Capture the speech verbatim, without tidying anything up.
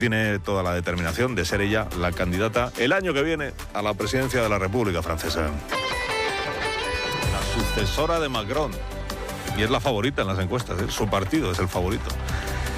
tiene toda la determinación de ser ella la candidata el año que viene a la presidencia de la República Francesa. La sucesora de Macron. Y es la favorita en las encuestas, ¿eh? Su partido es el favorito.